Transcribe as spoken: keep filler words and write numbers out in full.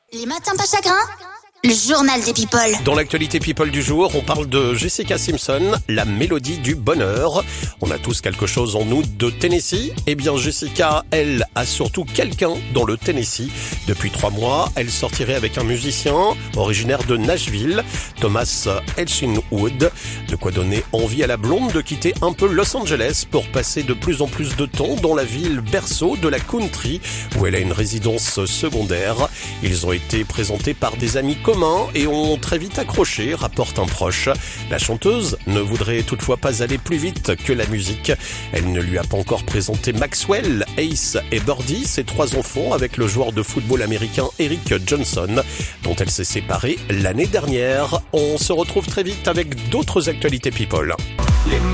Les matins pas chagrins, le journal des people. Dans l'actualité people du jour, on parle de Jessica Simpson, la mélodie du bonheur. On a tous quelque chose en nous de Tennessee. Eh bien Jessica, elle, a surtout quelqu'un dans le Tennessee. Depuis trois mois, elle sortirait avec un musicien originaire de Nashville, Thomas Elchinwood. De quoi donner envie à la blonde de quitter un peu Los Angeles pour passer de plus en plus de temps dans la ville berceau de la country, où elle a une résidence secondaire. Ils ont été présentés par des amis communs et ont très vite accroché, rapporte un proche. La chanteuse ne voudrait toutefois pas aller plus vite que la musique. Elle ne lui a pas encore présenté Maxwell, Ace et Birdie, ses trois enfants, avec le joueur de football américain Eric Johnson, dont elle s'est séparée l'année dernière. On se retrouve très vite avec d'autres actualités people. Les